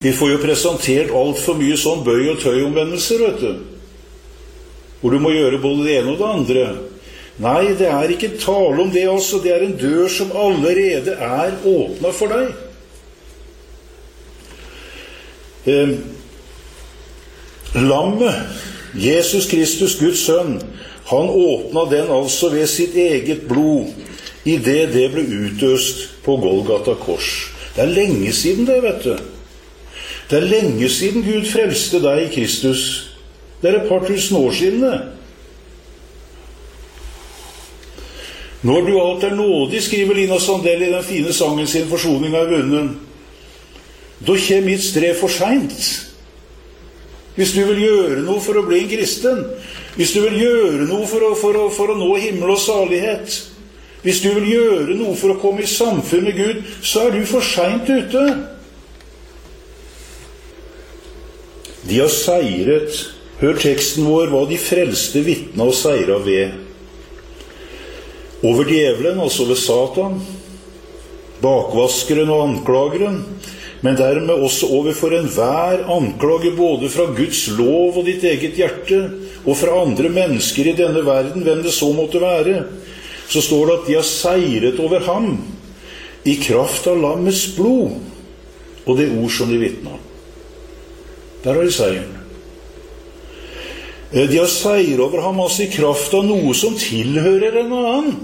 Vi får jo presentert alt for mye sånn bøy- og tøy-omvendelser, vet du. Hvor du må gjøre både det ene og det andre. Nei, det er ikke tale om det altså. Det er en dør som allerede er åpnet for deg. Lammet, Jesus Kristus, Guds sønn, han åpnet den altså ved sitt eget blod, i det ble utøst på Golgata kors. Det er lenge siden det, vet du. Det er lenge siden Gud frelste deg i Kristus. Det er et par tusen år siden det. Når du alt er nådig, skriver Lina Sandell i den fine sangen sin Forsoning er vunnen, da kommer mitt strev for sent. Hvis du vil gjøre noe for å bli en kristen, hvis du vil gjøre noe for å nå himmel og salighet, hvis du vil gjøre noe for å komme i samfunn med Gud, så er du for sent ute. De har seiret. Hør teksten vår, hva de frelste vitna og seira ved. Over djevelen, altså ved Satan, bakvaskeren og anklageren, men dermed også overfor enhver anklage både fra Guds lov og ditt eget hjerte, og fra andre mennesker i denne verden, hvem det så måtte være, så står det at de har seiret over ham i kraft av lammets blod og det ord som de vitna. Der har de seieren. De har seiret over ham altså i kraft av noe som tilhører en annen.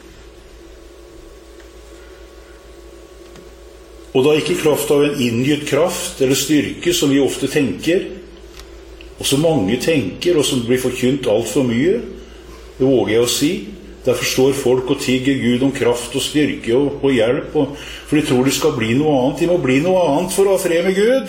Og da ikke i kraft av en inngytt kraft eller styrke som vi ofte tenker, og som mange tenker, og som blir forkynt alt for mye, det våger jeg å si. Derfor står folk og tigger Gud om kraft og styrke og hjelp, for de tror det skal bli noe annet. De må bli noe annet for å ha fred med Gud.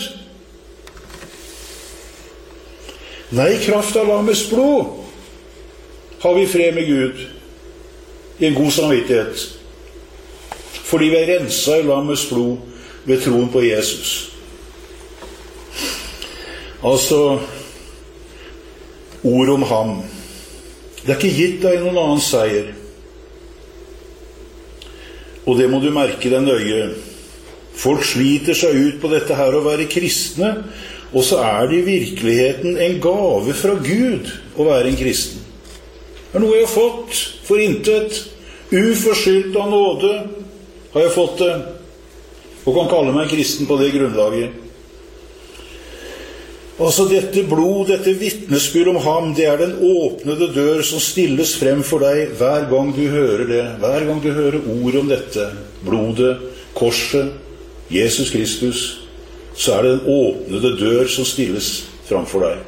Nei, i kraft av lammets blod har vi fred med Gud i en god samvittighet, fordi vi er renset i lammets blod ved troen på Jesus. Altså, ord om ham. Det er ikke gitt deg noen annen seier. Og det må du merke deg nøye. Folk sliter seg ut på dette her å være kristne, og så er det i virkeligheten en gave fra Gud å være en kristen. Det er noe jeg har fått for intet. Uforskyldt av nåde har jeg fått det, og kan kalle meg kristen på det grunnlaget. Altså dette blod, dette vitnesbyrd om ham, det er den åpnede dør som stilles frem for deg hver gang du hører det, hver gang du hører ord om dette, blodet, korset, Jesus Kristus, så er det den åpnede dør som stilles frem for deg.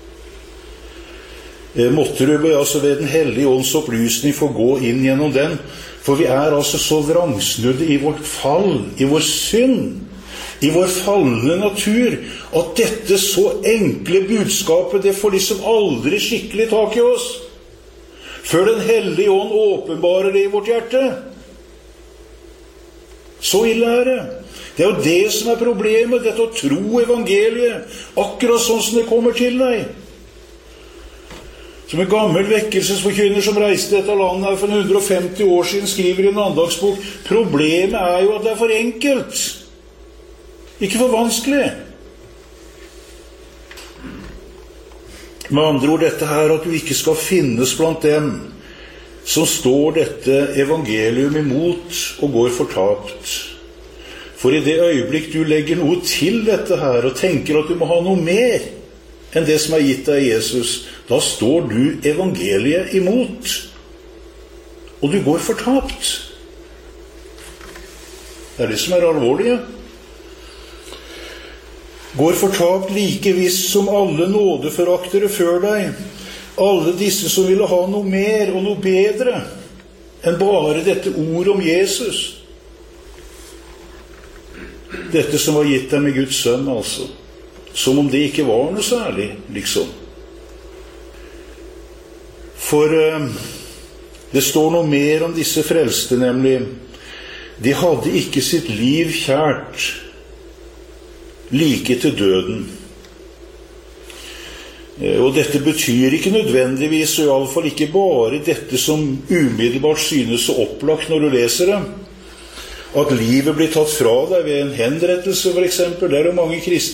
Måtte du altså ved den hellige ånds opplysning få gå inn gjennom den, for vi er altså så vrangsnudde i vårt fall, i vår synd, i vår fallende natur, at dette så enkle budskapet, det får liksom aldri skikkelig tak i oss, før den hellige ånd åpenbarer det i vårt hjerte. Så ille er det. Det er jo det som er problemet, dette å tro evangeliet, akkurat sånn som det kommer til deg. Som en gammel vekkelsesforkynner som reiste dette landet her for 150 år siden, skriver i en andagsbok, problemet er jo at det er for enkelt, ikke for vanskelig. Med andre ord dette her, at du ikke skal finnes blant dem som står dette evangelium imot og går fortapt. For i det øyeblikk du legger noe til dette her og tenker at du må ha noe mer enn det som er gitt deg Jesus, da står du evangeliet imot, og du går fortapt. Det er det som er alvorlig. Går fortapt like visst som alle nådeforaktere før deg, alle disse som ville ha noe mer og noe bedre enn bare dette ord om Jesus. Dette som var gitt dem med Guds sønn, altså. Som om det ikke var noe særlig, liksom. For det står noe mer om disse frelste, nemlig de hadde ikke sitt liv kjært like til døden. Og dette betyr ikke nødvendigvis, og i alle fall ikke bare dette som umiddelbart synes så opplagt når du leser det, at livet blir tatt fra deg ved en henrettelse for eksempel. Det er jo mange kristne